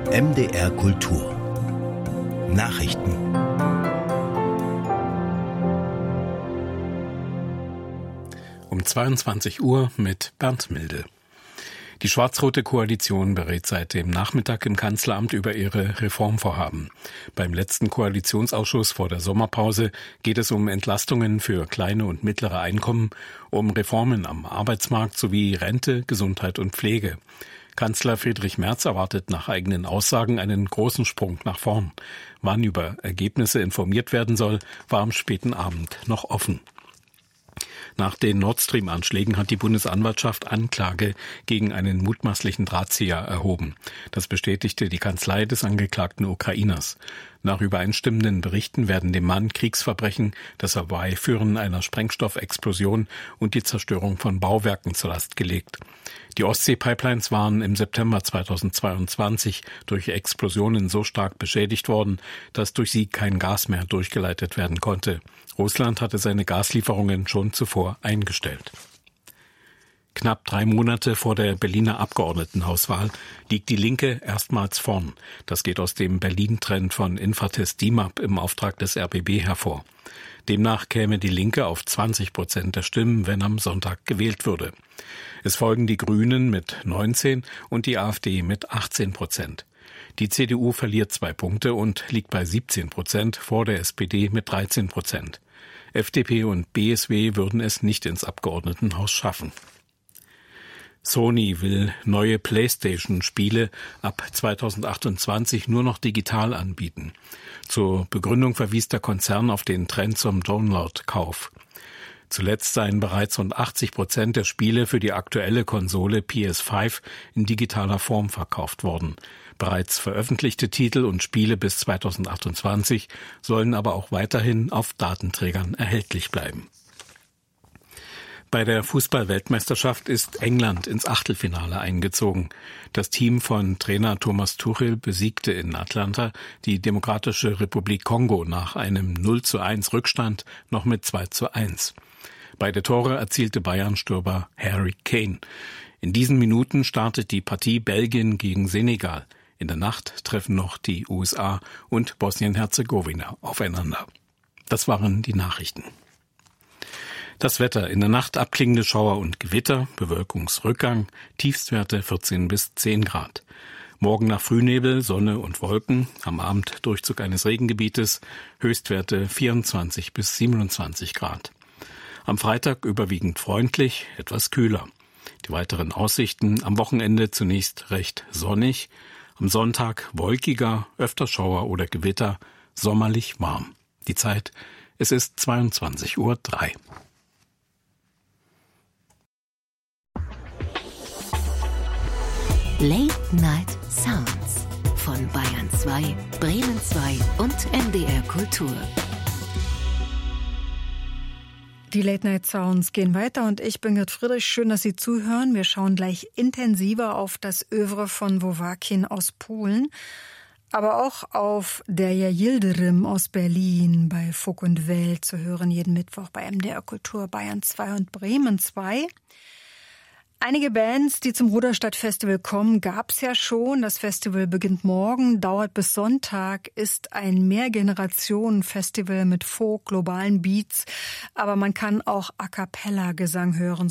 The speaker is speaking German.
MDR Kultur Nachrichten. Um 22 Uhr mit Bernd Milde. Die schwarz-rote Koalition berät seit dem Nachmittag im Kanzleramt über ihre Reformvorhaben. Beim letzten Koalitionsausschuss vor der Sommerpause geht es um Entlastungen für kleine und mittlere Einkommen, um Reformen am Arbeitsmarkt sowie Rente, Gesundheit und Pflege. Kanzler Friedrich Merz erwartet nach eigenen Aussagen einen großen Sprung nach vorn. Wann über Ergebnisse informiert werden soll, war am späten Abend noch offen. Nach den Nord Stream-Anschlägen hat die Bundesanwaltschaft Anklage gegen einen mutmaßlichen Drahtzieher erhoben. Das bestätigte die Kanzlei des angeklagten Ukrainers. Nach übereinstimmenden Berichten werden dem Mann Kriegsverbrechen, das Herbeiführen einer Sprengstoffexplosion und die Zerstörung von Bauwerken zur Last gelegt. Die Ostsee-Pipelines waren im September 2022 durch Explosionen so stark beschädigt worden, dass durch sie kein Gas mehr durchgeleitet werden konnte. Russland hatte seine Gaslieferungen schon zuvor eingestellt. Knapp 3 Monate vor der Berliner Abgeordnetenhauswahl liegt die Linke erstmals vorn. Das geht aus dem Berlin-Trend von Infratest DIMAP im Auftrag des RBB hervor. Demnach käme die Linke auf 20% der Stimmen, wenn am Sonntag gewählt würde. Es folgen die Grünen mit 19 und die AfD mit 18%. Die CDU verliert 2 Punkte und liegt bei 17% vor der SPD mit 13%. FDP und BSW würden es nicht ins Abgeordnetenhaus schaffen. Sony will neue PlayStation-Spiele ab 2028 nur noch digital anbieten. Zur Begründung verwies der Konzern auf den Trend zum Download-Kauf. Zuletzt seien bereits rund 80% der Spiele für die aktuelle Konsole PS5 in digitaler Form verkauft worden. Bereits veröffentlichte Titel und Spiele bis 2028 sollen aber auch weiterhin auf Datenträgern erhältlich bleiben. Bei der Fußball-Weltmeisterschaft ist England ins Achtelfinale eingezogen. Das Team von Trainer Thomas Tuchel besiegte in Atlanta die Demokratische Republik Kongo nach einem 0:1 Rückstand noch mit 2:1. Beide Tore erzielte Bayern-Stürmer Harry Kane. In diesen Minuten startet die Partie Belgien gegen Senegal. In der Nacht treffen noch die USA und Bosnien-Herzegowina aufeinander. Das waren die Nachrichten. Das Wetter: in der Nacht abklingende Schauer und Gewitter, Bewölkungsrückgang, Tiefstwerte 14 bis 10 Grad. Morgen nach Frühnebel, Sonne und Wolken, am Abend Durchzug eines Regengebietes, Höchstwerte 24 bis 27 Grad. Am Freitag überwiegend freundlich, etwas kühler. Die weiteren Aussichten: am Wochenende zunächst recht sonnig, am Sonntag wolkiger, öfter Schauer oder Gewitter, sommerlich warm. Die Zeit: es ist 22:03 Uhr. Late Night Sounds von Bayern 2, Bremen 2 und MDR Kultur. Die Late Night Sounds gehen weiter und ich bin Gerd Friedrich. Schön, dass Sie zuhören. Wir schauen gleich intensiver auf das Œuvre von Wowakin aus Polen, aber auch auf Derja Yildirim aus Berlin bei Folk und Welt zu hören, jeden Mittwoch bei MDR Kultur Bayern 2 und Bremen 2. Einige Bands, die zum Ruderstadt-Festival kommen, gab's ja schon. Das Festival beginnt morgen, dauert bis Sonntag, ist ein Mehrgenerationen-Festival mit Folk, globalen Beats. Aber man kann auch A-cappella-Gesang hören.